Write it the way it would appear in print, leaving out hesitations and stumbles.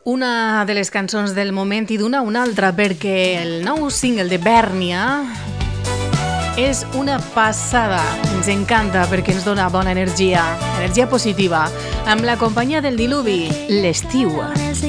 Una de les cançons del moment i d'una altra, perquè el nou single de Bèrnia és una passada. Ens encanta perquè ens dona bona energia, energia positiva, amb la companyia del Diluvi, l'estiu.